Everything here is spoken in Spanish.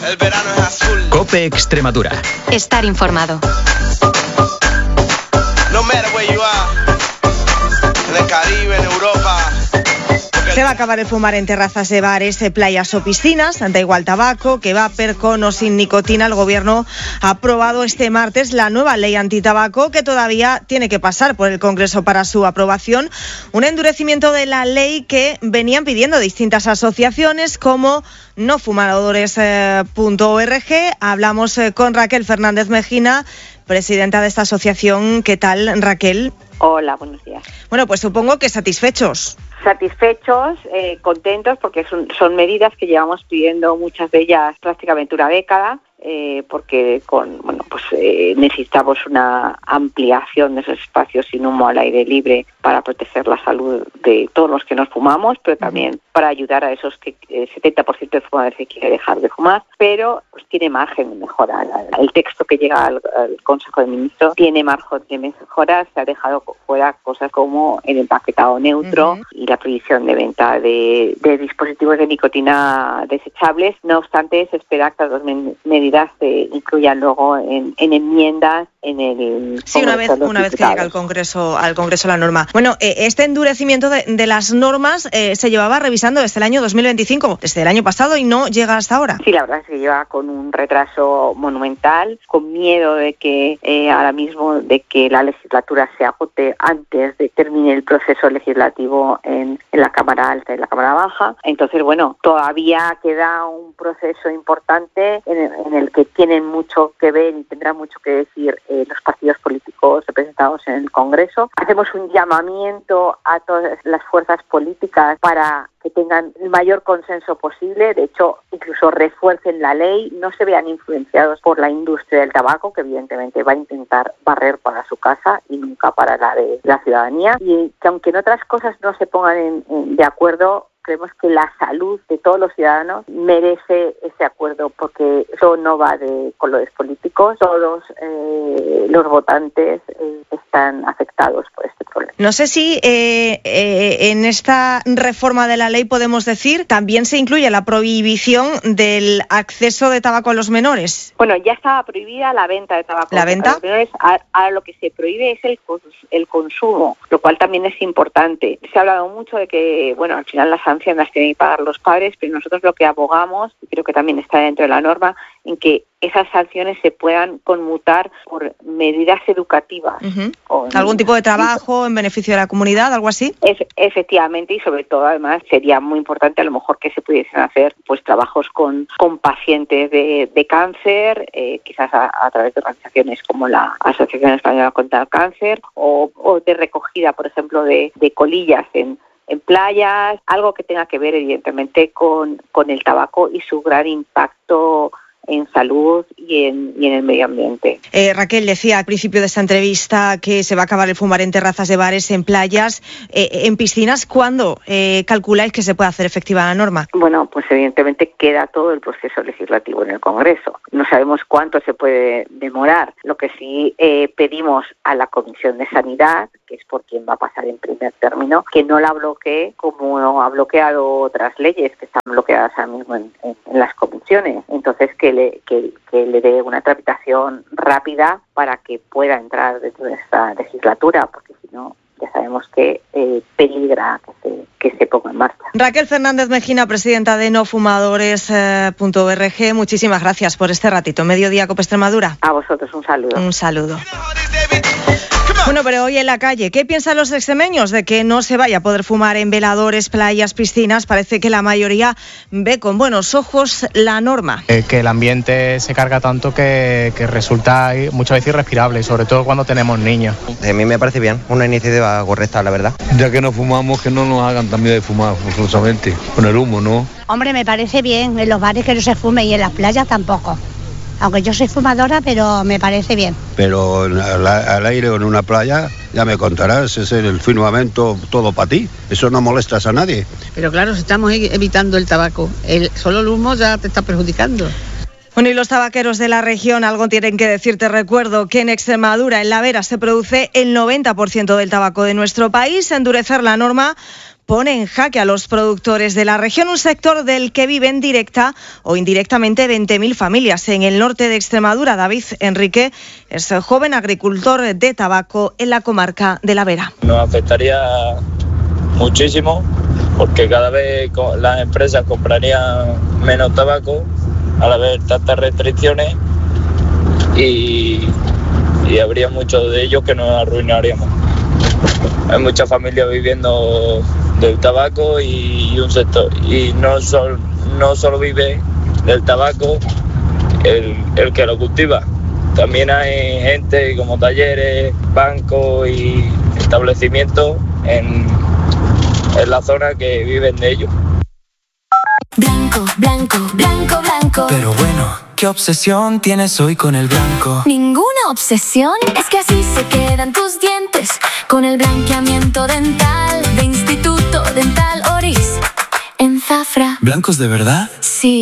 El verano es azul. COPE Extremadura. Estar informado. No matter where you are. En el Caribe, en Europa. Se va a acabar el fumar en terrazas de bares, playas o piscinas. Da igual tabaco, que vapor, con o sin nicotina. El Gobierno ha aprobado este martes la nueva ley antitabaco, que todavía tiene que pasar por el Congreso para su aprobación. Un endurecimiento de la ley que venían pidiendo distintas asociaciones como nofumadores.org. Hablamos con Raquel Fernández Mejina, presidenta de esta asociación. ¿Qué tal, Raquel? Hola, buenos días. Bueno, pues supongo que satisfechos. Satisfechos, contentos, porque son medidas que llevamos pidiendo, muchas de ellas prácticamente una década, porque necesitamos una ampliación de esos espacios sin humo al aire libre para proteger la salud de todos los que nos fumamos, pero también para ayudar a esos que 70% de fumadores que quiere dejar de fumar, pero pues tiene margen de mejora. El texto que llega al Consejo de Ministros tiene margen de mejora. Se ha dejado fuera cosas como el empaquetado neutro y la prohibición de venta de dispositivos de nicotina desechables. No obstante, se espera que las dos medidas se incluyan luego en enmiendas en el sí, una vez que llega al Congreso la norma. Bueno, este endurecimiento de las normas se llevaba revisando desde el año 2025, desde el año pasado, y no llega hasta ahora. Sí, la verdad es que lleva con un retraso monumental, con miedo de que ahora mismo de que la legislatura se agote antes de que termine el proceso legislativo en la Cámara Alta y la Cámara Baja. Entonces, bueno, todavía queda un proceso importante en el que tienen mucho que ver y tendrán mucho que decir los partidos políticos representados en el Congreso. Hacemos un llamamiento a todas las fuerzas políticas para que tengan el mayor consenso posible, de hecho, incluso refuercen la ley, no se vean influenciados por la industria del tabaco, que evidentemente va a intentar barrer para su casa y nunca para la de la ciudadanía, y que aunque en otras cosas no se pongan de acuerdo, creemos que la salud de todos los ciudadanos merece ese acuerdo, porque eso no va de colores políticos. Todos los votantes están afectados por este problema. No sé si en esta reforma de la ley podemos decir también se incluye la prohibición del acceso de tabaco a los menores. Bueno, ya estaba prohibida la venta de tabaco a los menores. Ahora lo que se prohíbe es el consumo, lo cual también es importante. Se ha hablado mucho de que, bueno, al final las sanciones las tienen que pagar los padres, pero nosotros lo que abogamos, y creo que también está dentro de la norma, en que esas sanciones se puedan conmutar por medidas educativas. ¿Algún tipo de trabajo en beneficio de la comunidad, algo así? Efectivamente, y sobre todo, además, sería muy importante a lo mejor que se pudiesen hacer pues trabajos con pacientes de cáncer, quizás a través de organizaciones como la Asociación Española contra el Cáncer, o de recogida, por ejemplo, de colillas en playas, algo que tenga que ver evidentemente con el tabaco y su gran impacto en salud y en el medio ambiente. Raquel decía al principio de esta entrevista que se va a acabar el fumar en terrazas de bares, en playas, en piscinas. ¿Cuándo calculáis que se puede hacer efectiva la norma? Bueno, pues evidentemente queda todo el proceso legislativo en el Congreso. No sabemos cuánto se puede demorar. Lo que sí pedimos a la Comisión de Sanidad, que es por quien va a pasar en primer término, que no la bloquee como ha bloqueado otras leyes que están bloqueadas ahora mismo en las comisiones. Entonces, que le dé una tramitación rápida para que pueda entrar dentro de esta legislatura, porque si no, ya sabemos que peligra que se ponga en marcha. Raquel Fernández Mejina, presidenta de nofumadores.org, muchísimas gracias por este ratito. Mediodía, COPE Extremadura. A vosotros un saludo. Un saludo. Bueno, pero hoy en la calle, ¿qué piensan los extremeños de que no se vaya a poder fumar en veladores, playas, piscinas? Parece que la mayoría ve con buenos ojos la norma. Que el ambiente se carga tanto que resulta muchas veces irrespirable, sobre todo cuando tenemos niños. A mí me parece bien, una iniciativa correcta, la verdad. Ya que no fumamos, que no nos hagan también de fumar, forzosamente, con el humo, ¿no? Hombre, me parece bien, en los bares que no se fume y en las playas tampoco. Aunque yo soy fumadora, pero me parece bien. Pero al aire o en una playa, ya me contarás, es el firmamento todo para ti. Eso no molestas a nadie. Pero claro, si estamos evitando el tabaco, solo el humo ya te está perjudicando. Bueno, y los tabaqueros de la región algo tienen que decir. Te recuerdo que en Extremadura, en La Vera, se produce el 90% del tabaco de nuestro país. Endurecer la norma pone en jaque a los productores de la región, un sector del que viven directa o indirectamente 20.000 familias. En el norte de Extremadura, David Enrique es joven agricultor de tabaco en la comarca de La Vera. Nos afectaría muchísimo porque cada vez las empresas comprarían menos tabaco al haber tantas restricciones y habría muchos de ellos que nos arruinaríamos. Hay muchas familias viviendo del tabaco y un sector, y no solo vive del tabaco el que lo cultiva. También hay gente como talleres, bancos y establecimientos en la zona que viven de ello. Blanco, blanco, blanco, blanco. Pero bueno, ¿qué obsesión tienes hoy con el blanco? Ninguna obsesión, es que así se quedan tus dientes. Con el blanqueamiento dental de Instituto Dental Oris en Zafra. ¿Blancos de verdad? Sí.